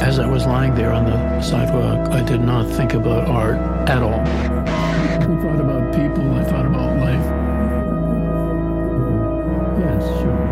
As I was lying there on the sidewalk, I did not think about art at all. I thought about people, I thought about life. Yes,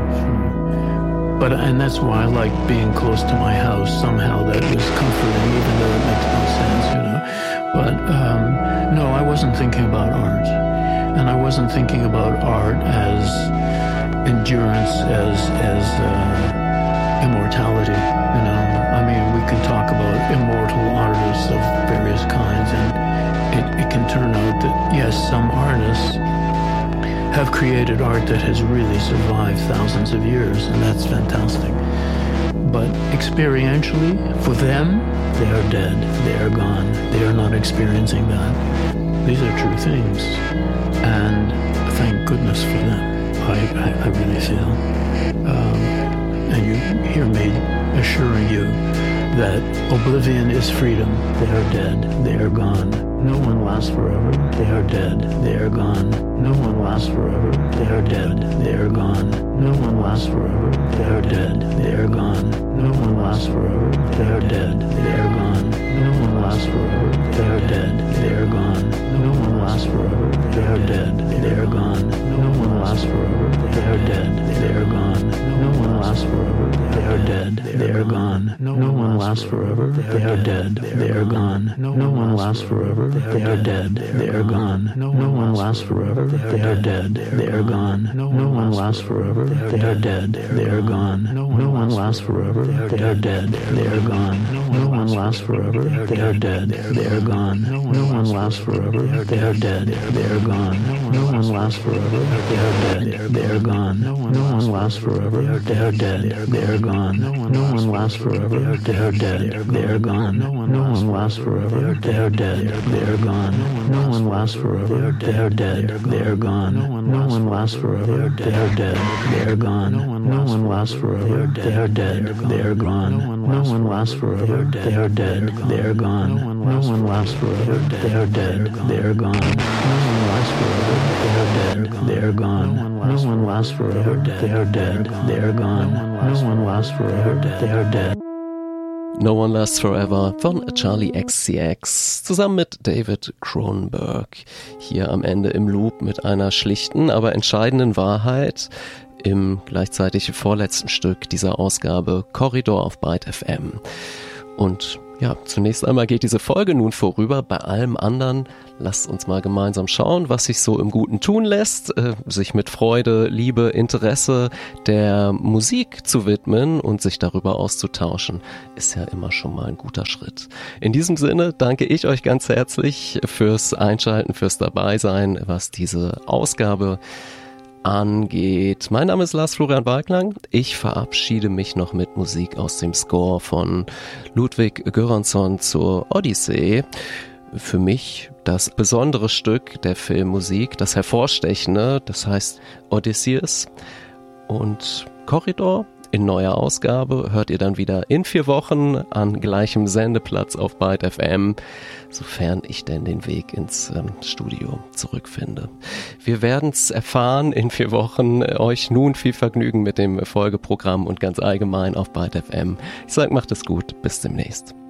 sure. And that's why I like being close to my house. Somehow that was comforting, even though it makes no sense, But no, I wasn't thinking about art. And I wasn't thinking about art as endurance, as immortality, I mean, we can talk about immortal artists of various kinds, and it can turn out that, yes, some artists have created art that has really survived thousands of years, and that's fantastic. But experientially, for them, they are dead, they are gone, they are not experiencing that. These are true things, and thank goodness for them, I really feel. And you hear me assuring you that oblivion is freedom. They are dead, they are gone. No one lasts forever, they are dead, they are gone. No one lasts forever, they are dead, they are gone. No one lasts forever, they are dead, they are gone. No one lasts forever, they are dead, they are gone. No one lasts forever, they are dead, they are gone. No one lasts forever, they are dead, they are gone. No one lasts forever, they are dead, they are gone. No one lasts forever, they are dead, they are gone. No one lasts forever, they are dead, they are gone. No one lasts forever, they are dead, they are gone. No one lasts forever, they are dead, they are gone. No one lasts forever, they are dead, they are gone. No one lasts forever, they are dead, they are gone. No one lasts forever, they are dead, they are gone. No one lasts forever, they are dead, they are gone. No one lasts forever, they are dead, they are gone. No one lasts forever, they are dead, they are gone. No one lasts forever, they are dead, they are gone. No one lasts forever, they are dead, they are gone. No one lasts forever, they are dead, they are gone. No one lasts forever, they are dead, they are gone. No one lasts forever, they are dead, they are gone. No one lasts forever, they are dead, they are gone. No one lasts forever, they are dead, they are gone. No one lasts forever, they are dead, they are gone. No one lasts forever, they are dead, they are gone. No one lasts forever, they are dead. No One Lasts Forever von Charli XCX zusammen mit David Cronenberg. Hier am Ende im Loop mit einer schlichten, aber entscheidenden Wahrheit im gleichzeitig vorletzten Stück dieser Ausgabe Korridor auf Byte FM. Und ja, zunächst einmal geht diese Folge nun vorüber. Bei allem anderen lasst uns mal gemeinsam schauen, was sich so im Guten tun lässt, sich mit Freude, Liebe, Interesse der Musik zu widmen und sich darüber auszutauschen, ist ja immer schon mal ein guter Schritt. In diesem Sinne danke ich euch ganz herzlich fürs Einschalten, fürs Dabeisein, was diese Ausgabe angeht. Mein Name ist Lars Florian Balklang. Ich verabschiede mich noch mit Musik aus dem Score von Ludwig Göransson zur Odyssee. Für mich das besondere Stück der Filmmusik, das Hervorstechende, das heißt Odysseus. Und Korridor in neuer Ausgabe hört ihr dann wieder in 4 Wochen an gleichem Sendeplatz auf Byte FM, sofern ich denn den Weg ins Studio zurückfinde. Wir werden es erfahren in 4 Wochen. Euch nun viel Vergnügen mit dem Folgeprogramm und ganz allgemein auf Byte FM. Ich sage, macht es gut. Bis demnächst.